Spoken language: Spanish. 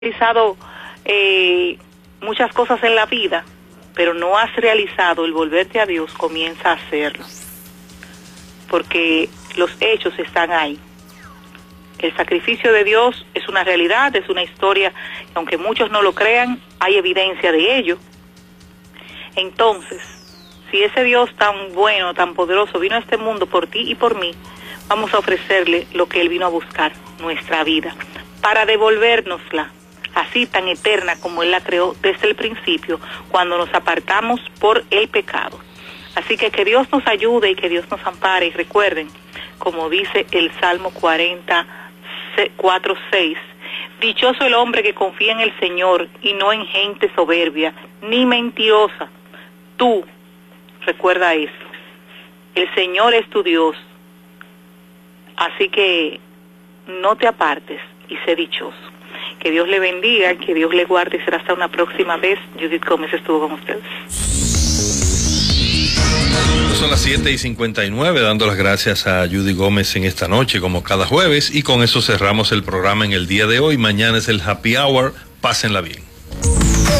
realizado muchas cosas en la vida, pero no has realizado el volverte a Dios, comienza a hacerlo. Porque los hechos están ahí. El sacrificio de Dios es una realidad, es una historia, aunque muchos no lo crean, hay evidencia de ello. Entonces, si ese Dios tan bueno, tan poderoso, vino a este mundo por ti y por mí, vamos a ofrecerle lo que Él vino a buscar, nuestra vida, para devolvérnosla, así tan eterna como Él la creó desde el principio, cuando nos apartamos por el pecado. Así que Dios nos ayude y que Dios nos ampare. Y recuerden, como dice el Salmo 44:6, dichoso el hombre que confía en el Señor y no en gente soberbia, ni mentirosa. Tú, recuerda eso, el Señor es tu Dios. Así que no te apartes y sé dichoso. Que Dios le bendiga, que Dios le guarde y será hasta una próxima vez. Judith Gómez estuvo con ustedes. Son las 7:59, dando las gracias a Judy Gómez en esta noche, como cada jueves, y con eso cerramos el programa en el día de hoy. Mañana es el Happy Hour, pásenla bien.